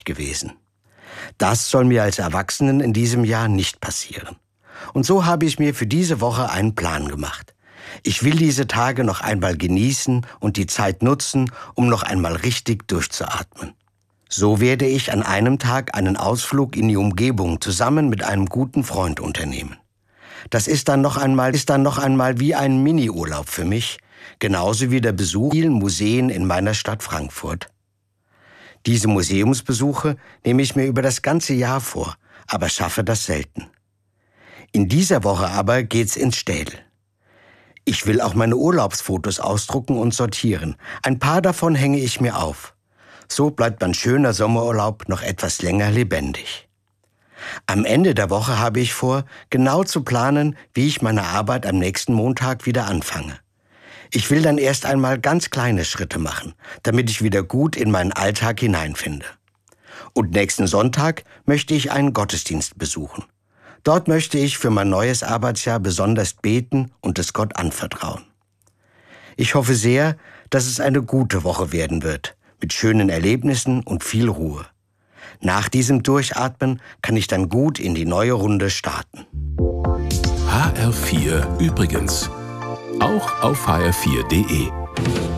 gewesen. Das soll mir als Erwachsenen in diesem Jahr nicht passieren. Und so habe ich mir für diese Woche einen Plan gemacht. Ich will diese Tage noch einmal genießen und die Zeit nutzen, um noch einmal richtig durchzuatmen. So werde ich an einem Tag einen Ausflug in die Umgebung zusammen mit einem guten Freund unternehmen. Das ist dann noch einmal wie ein Mini-Urlaub für mich, genauso wie der Besuch vielen Museen in meiner Stadt Frankfurt. Diese Museumsbesuche nehme ich mir über das ganze Jahr vor, aber schaffe das selten. In dieser Woche aber geht's ins Städel. Ich will auch meine Urlaubsfotos ausdrucken und sortieren. Ein paar davon hänge ich mir auf. So bleibt mein schöner Sommerurlaub noch etwas länger lebendig. Am Ende der Woche habe ich vor, genau zu planen, wie ich meine Arbeit am nächsten Montag wieder anfange. Ich will dann erst einmal ganz kleine Schritte machen, damit ich wieder gut in meinen Alltag hineinfinde. Und nächsten Sonntag möchte ich einen Gottesdienst besuchen. Dort möchte ich für mein neues Arbeitsjahr besonders beten und es Gott anvertrauen. Ich hoffe sehr, dass es eine gute Woche werden wird, mit schönen Erlebnissen und viel Ruhe. Nach diesem Durchatmen kann ich dann gut in die neue Runde starten. HR4 übrigens. Auch auf hr4.de.